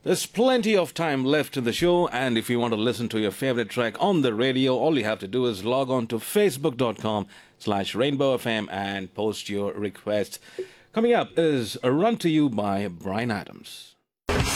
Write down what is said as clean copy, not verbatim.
There's plenty of time left in the show, and if you want to listen to your favorite track on the radio, all you have to do is log on to facebook.com/rainbowfm and post your request. Coming up is a run to you by Brian Adams.